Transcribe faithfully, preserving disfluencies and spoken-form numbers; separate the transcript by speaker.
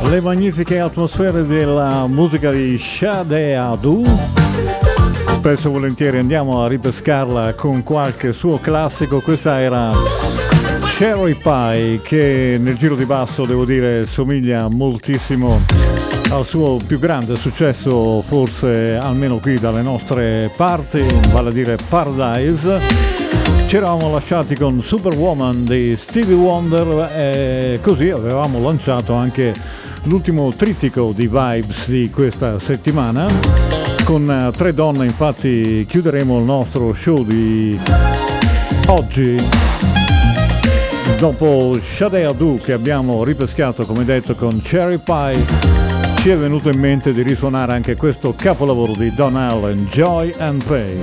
Speaker 1: le magnifiche atmosfere della musica di Sade Adu. Spesso e volentieri andiamo a ripescarla con qualche suo classico. Questa era Cherry Pie, che nel giro di basso devo dire somiglia moltissimo al suo più grande successo, forse almeno qui dalle nostre parti, vale a dire Paradise. Ci eravamo lasciati con Superwoman di Stevie Wonder e così avevamo lanciato anche l'ultimo trittico di Vibes di questa settimana. Con tre donne infatti chiuderemo il nostro show di oggi. Dopo Sade Adu, che abbiamo ripescato come detto con Cherry Pie, ci è venuto in mente di risuonare anche questo capolavoro di Don Allen, Joy and Pain.